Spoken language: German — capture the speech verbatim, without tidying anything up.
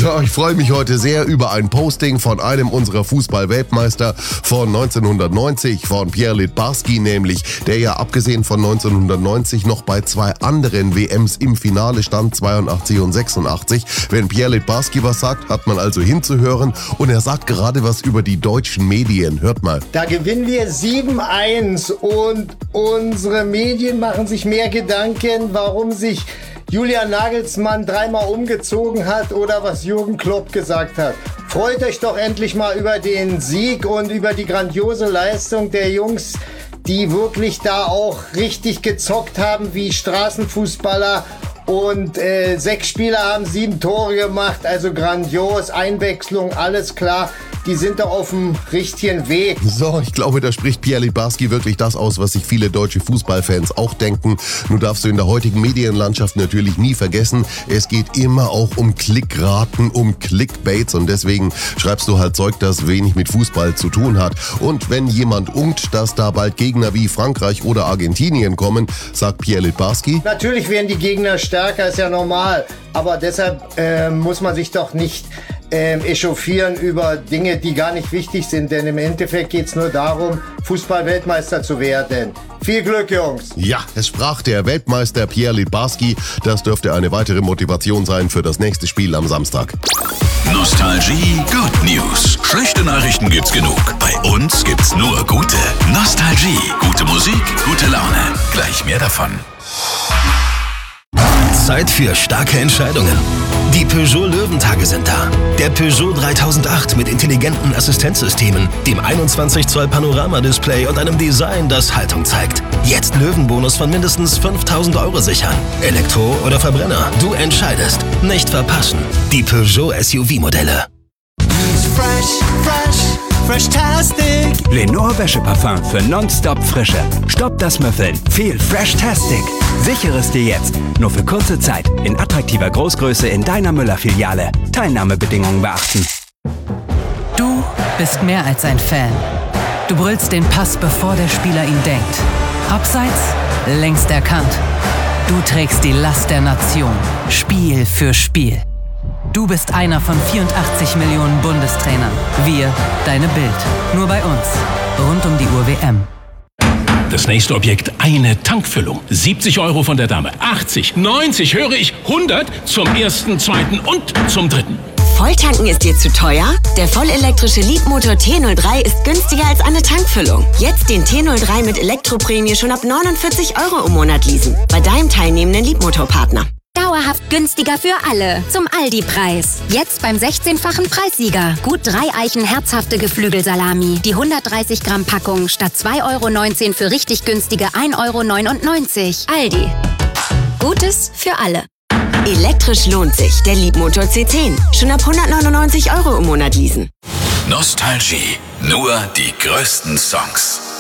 So, ich freue mich heute sehr über ein Posting von einem unserer Fußball-Weltmeister von neunzehnhundertneunzig, von Pierre Littbarski nämlich, der ja abgesehen von neunzehnhundertneunzig noch bei zwei anderen W Ms im Finale stand, zweiundachtzig und sechsundachtzig. Wenn Pierre Littbarski was sagt, hat man also hinzuhören, und er sagt gerade was über die deutschen Medien. Hört mal. Da gewinnen wir sieben eins und unsere Medien machen sich mehr Gedanken, warum sich Julian Nagelsmann dreimal umgezogen hat oder was Jürgen Klopp gesagt hat. Freut euch doch endlich mal über den Sieg und über die grandiose Leistung der Jungs, die wirklich da auch richtig gezockt haben wie Straßenfußballer. Und äh, sechs Spieler haben sieben Tore gemacht, also grandios, Einwechslung, alles klar. Die sind doch auf dem richtigen Weg. So, ich glaube, da spricht Pierre Littbarski wirklich das aus, was sich viele deutsche Fußballfans auch denken. Nur darfst du in der heutigen Medienlandschaft natürlich nie vergessen, es geht immer auch um Klickraten, um Clickbaits, und deswegen schreibst du halt Zeug, das wenig mit Fußball zu tun hat. Und wenn jemand unkt, dass da bald Gegner wie Frankreich oder Argentinien kommen, sagt Pierre Littbarski: Natürlich werden die Gegner stärker, ist ja normal. Aber deshalb äh, muss man sich doch nicht äh, echauffieren über Dinge, die gar nicht wichtig sind. Denn im Endeffekt geht es nur darum, Fußball-Weltmeister zu werden. Viel Glück, Jungs! Ja, es sprach der Weltmeister Pierre Littbarski. Das dürfte eine weitere Motivation sein für das nächste Spiel am Samstag. Nostalgie Good News. Schlechte Nachrichten gibt's genug. Bei uns gibt's nur gute. Nostalgie. Gute Musik, gute Laune. Gleich mehr davon. Zeit für starke Entscheidungen. Die Peugeot Löwentage sind da. Der Peugeot dreitausendacht mit intelligenten Assistenzsystemen, dem einundzwanzig Zoll Panoramadisplay und einem Design, das Haltung zeigt. Jetzt Löwenbonus von mindestens fünftausend Euro sichern. Elektro oder Verbrenner, du entscheidest. Nicht verpassen. Die Peugeot S U V-Modelle. Fresh, fresh, fresh-tastic. Lenore Wäscheparfum für nonstop Frische. Stoppt das Müffeln. Viel fresh-tastic. Sichere es dir jetzt. Nur für kurze Zeit. In attraktiver Großgröße in deiner Müller-Filiale. Teilnahmebedingungen beachten. Du bist mehr als ein Fan. Du brüllst den Pass, bevor der Spieler ihn denkt. Abseits, längst erkannt. Du trägst die Last der Nation. Spiel für Spiel. Du bist einer von vierundachtzig Millionen Bundestrainern. Wir, deine Bild. Nur bei uns. Rund um die Uhr W M. Das nächste Objekt, eine Tankfüllung. siebzig Euro von der Dame. achtzig, neunzig, höre ich, hundert zum ersten, zweiten und zum dritten. Volltanken ist dir zu teuer? Der vollelektrische Leapmotor T null drei ist günstiger als eine Tankfüllung. Jetzt den T null drei mit Elektroprämie schon ab neunundvierzig Euro im Monat leasen. Bei deinem teilnehmenden Leapmotor-Partner. Dauerhaft günstiger für alle. Zum Aldi-Preis. Jetzt beim sechzehnfachen Preissieger. Gut drei Eichen herzhafte Geflügelsalami. Die hundertdreißig Gramm Packung statt zwei Euro neunzehn für richtig günstige ein Euro neunundneunzig. Aldi. Gutes für alle. Elektrisch lohnt sich. Der Leapmotor C zehn. Schon ab hundertneunundneunzig Euro im Monat leasen. Nostalgie. Nur die größten Songs.